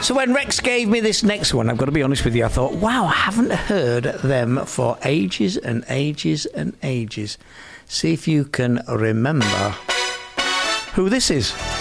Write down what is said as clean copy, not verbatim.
So when Rex gave me this next one, I've got to be honest with you, I thought, wow, I haven't heard them for ages and ages and ages. See if you can remember who this is.